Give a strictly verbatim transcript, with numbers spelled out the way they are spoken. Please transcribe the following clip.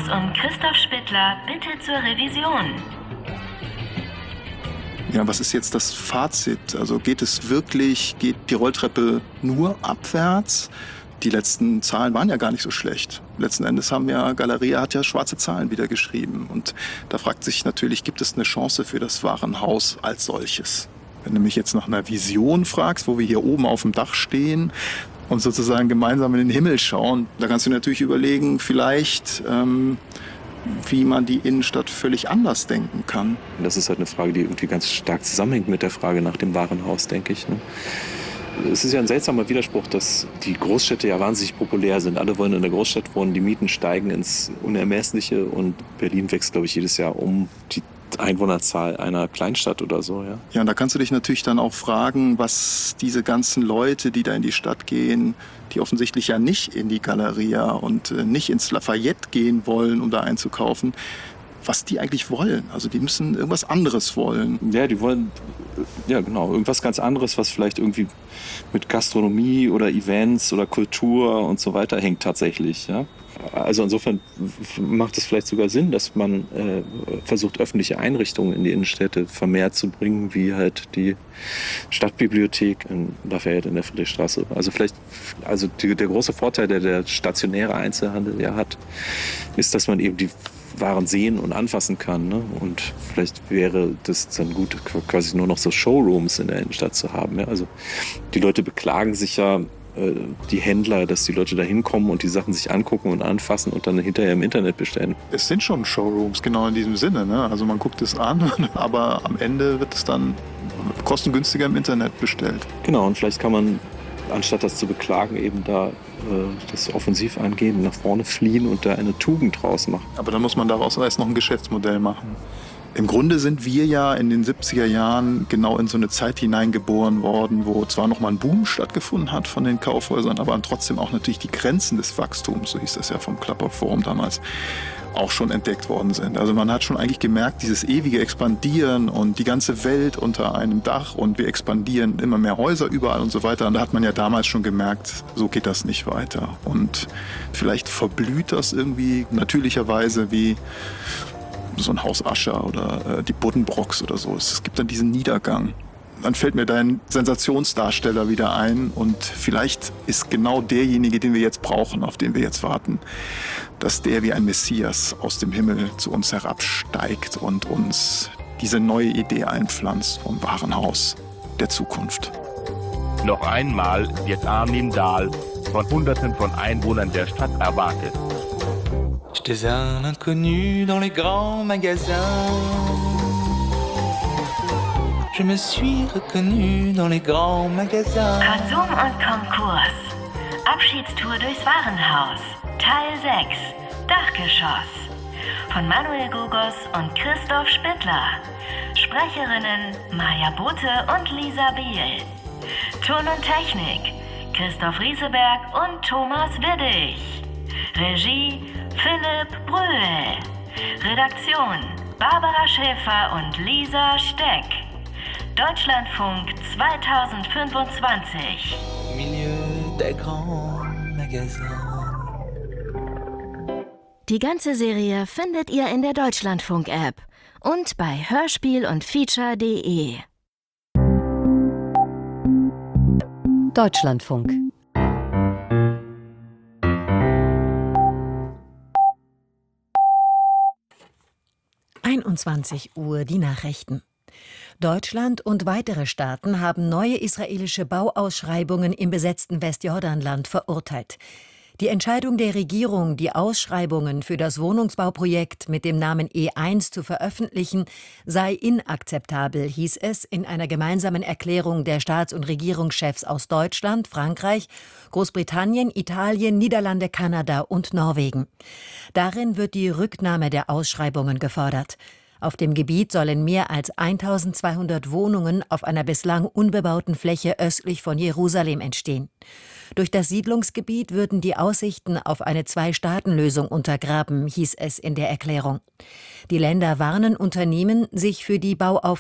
Konkurs und Christoph Spittler bitte zur Revision. Ja, was ist jetzt das Fazit? Also geht es wirklich, geht die Rolltreppe nur abwärts? Die letzten Zahlen waren ja gar nicht so schlecht. Letzten Endes haben ja, Galeria hat ja schwarze Zahlen wieder geschrieben. Und da fragt sich natürlich, gibt es eine Chance für das Warenhaus als solches? Wenn du mich jetzt nach einer Vision fragst, wo wir hier oben auf dem Dach stehen und sozusagen gemeinsam in den Himmel schauen, da kannst du natürlich überlegen, vielleicht, ähm, wie man die Innenstadt völlig anders denken kann. Das ist halt eine Frage, die irgendwie ganz stark zusammenhängt mit der Frage nach dem Warenhaus, denke ich. Ne? Es ist ja ein seltsamer Widerspruch, dass die Großstädte ja wahnsinnig populär sind. Alle wollen in der Großstadt wohnen, die Mieten steigen ins Unermessliche und Berlin wächst, glaube ich, jedes Jahr um die Einwohnerzahl einer Kleinstadt oder so. Ja, ja, und da kannst du dich natürlich dann auch fragen, was diese ganzen Leute, die da in die Stadt gehen, die offensichtlich ja nicht in die Galeria und äh, nicht ins Lafayette gehen wollen, um da einzukaufen, was die eigentlich wollen. Also die müssen irgendwas anderes wollen. Ja, die wollen, ja genau, irgendwas ganz anderes, was vielleicht irgendwie mit Gastronomie oder Events oder Kultur und so weiter hängt tatsächlich. Ja? Also insofern macht es vielleicht sogar Sinn, dass man äh, versucht, öffentliche Einrichtungen in die Innenstädte vermehrt zu bringen, wie halt die Stadtbibliothek in Lafayette in der Friedrichstraße. Also vielleicht, also die, der große Vorteil, der der stationäre Einzelhandel ja hat, ist, dass man eben die Waren sehen und anfassen kann. Ne? Und vielleicht wäre das dann gut, quasi nur noch so Showrooms in der Innenstadt zu haben. Ja? Also die Leute beklagen sich ja, äh, die Händler, dass die Leute da hinkommen und die Sachen sich angucken und anfassen und dann hinterher im Internet bestellen. Es sind schon Showrooms, genau in diesem Sinne. Ne? Also man guckt es an, aber am Ende wird es dann kostengünstiger im Internet bestellt. Genau, und vielleicht kann man, anstatt das zu beklagen, eben da das offensiv angehen, nach vorne fliehen und da eine Tugend draus machen. Aber dann muss man daraus erst noch ein Geschäftsmodell machen. Im Grunde sind wir ja in den siebziger Jahren genau in so eine Zeit hineingeboren worden, wo zwar noch mal ein Boom stattgefunden hat von den Kaufhäusern, aber trotzdem auch natürlich die Grenzen des Wachstums, so hieß das ja vom Klapper Forum damals, auch schon entdeckt worden sind. Also man hat schon eigentlich gemerkt, dieses ewige Expandieren und die ganze Welt unter einem Dach und wir expandieren immer mehr Häuser überall und so weiter. Und da hat man ja damals schon gemerkt, so geht das nicht weiter. Und vielleicht verblüht das irgendwie natürlicherweise wie so ein Haus Ascher oder äh, die Buddenbrocks oder so. Es gibt dann diesen Niedergang. Dann fällt mir dein Sensationsdarsteller wieder ein und vielleicht ist genau derjenige, den wir jetzt brauchen, auf den wir jetzt warten, dass der wie ein Messias aus dem Himmel zu uns herabsteigt und uns diese neue Idee einpflanzt vom Warenhaus der Zukunft. Noch einmal wird Arnim Dahl von Hunderten von Einwohnern der Stadt erwartet. J'étais un inconnu dans les grands magasins. Je me suis reconnu dans les grands magasins. Konsum und Konkurs. Abschiedstour durchs Warenhaus. Teil sechs. Dachgeschoss. Von Manuel Gogos und Christoph Spittler. Sprecherinnen Maja Bote und Lisa Biel. Ton und Technik Christoph Rieseberg und Thomas Widdig. Regie Philipp Brühl. Redaktion Barbara Schäfer und Lisa Steck. Deutschlandfunk zweitausendfünfundzwanzig. Milieu des grands magasins. Die ganze Serie findet ihr in der Deutschlandfunk-App und bei hörspiel und feature punkt de. Deutschlandfunk. einundzwanzig Uhr die Nachrichten. Deutschland und weitere Staaten haben neue israelische Bauausschreibungen im besetzten Westjordanland verurteilt. Die Entscheidung der Regierung, die Ausschreibungen für das Wohnungsbauprojekt mit dem Namen E eins zu veröffentlichen, sei inakzeptabel, hieß es in einer gemeinsamen Erklärung der Staats- und Regierungschefs aus Deutschland, Frankreich, Großbritannien, Italien, Niederlande, Kanada und Norwegen. Darin wird die Rücknahme der Ausschreibungen gefordert. Auf dem Gebiet sollen mehr als eintausendzweihundert Wohnungen auf einer bislang unbebauten Fläche östlich von Jerusalem entstehen. Durch das Siedlungsgebiet würden die Aussichten auf eine Zwei-Staaten-Lösung untergraben, hieß es in der Erklärung. Die Länder warnen Unternehmen, sich für die Bauaufgaben